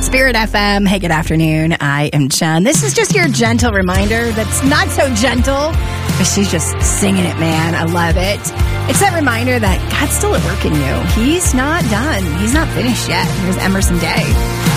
Spirit FM. Hey, good afternoon. I am Jen. This is just your gentle reminder that's not so gentle, but she's just singing it, man. I love it. It's that reminder that God's still at work in you. He's not done. He's not finished yet. Here's Emerson Day.